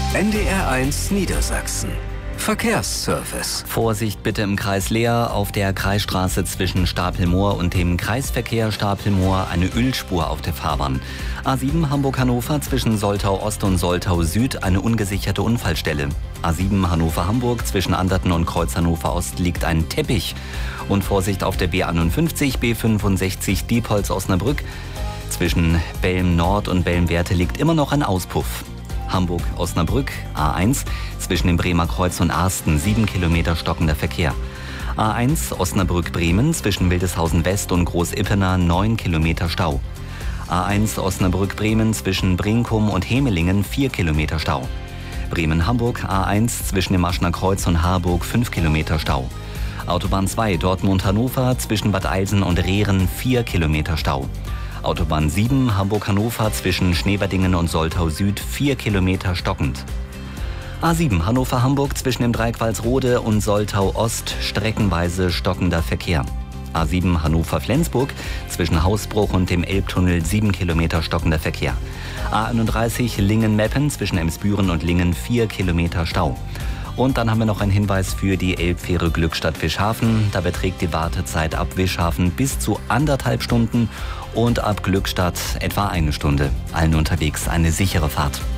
NDR1 Niedersachsen. Verkehrsservice. Vorsicht bitte im Kreis Leer auf der Kreisstraße zwischen Stapelmoor und dem Kreisverkehr Stapelmoor eine Ölspur auf der Fahrbahn. A7 Hamburg-Hannover zwischen Soltau Ost und Soltau Süd eine ungesicherte Unfallstelle. A7 Hannover-Hamburg zwischen Anderten und Kreuz Hannover Ost liegt ein Teppich. Und Vorsicht auf der B51, B65 Diepholz-Osnabrück. Zwischen Belm Nord und Belm-Werte liegt immer noch ein Auspuff. Hamburg-Osnabrück, A1, zwischen dem Bremer Kreuz und Arsten 7 Kilometer stockender Verkehr. A1 Osnabrück-Bremen zwischen Wildeshausen West und Groß-Ippener 9 Kilometer Stau. A1 Osnabrück-Bremen zwischen Brinkum und Hemelingen 4 Kilometer Stau. Bremen-Hamburg A1 zwischen dem Aschner Kreuz und Harburg 5 Kilometer Stau. Autobahn 2 Dortmund-Hannover zwischen Bad Eilsen und Rehren 4 Kilometer Stau. Autobahn 7 Hamburg-Hannover zwischen Schneeberdingen und Soltau Süd 4 Kilometer stockend. A7 Hannover-Hamburg zwischen dem Dreieck Walsrode und Soltau Ost streckenweise stockender Verkehr. A7 Hannover-Flensburg zwischen Hausbruch und dem Elbtunnel 7 Kilometer stockender Verkehr. A31 Lingen-Meppen zwischen Emsbüren und Lingen 4 Kilometer Stau. Und dann haben wir noch einen Hinweis für die Elbfähre Glückstadt-Wischhafen. Da beträgt die Wartezeit ab Wischhafen bis zu 1,5 Stunden und ab Glückstadt etwa 1 Stunde. Allen unterwegs eine sichere Fahrt.